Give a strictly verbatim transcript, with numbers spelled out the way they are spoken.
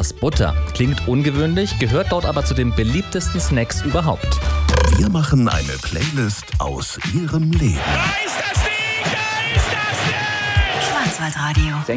Erdnussbutter. Klingt ungewöhnlich, gehört dort aber zu den beliebtesten Snacks überhaupt. Wir machen eine Playlist aus Ihrem Leben. Da ist das Ding! Da ist das Ding! Schwarzwaldradio.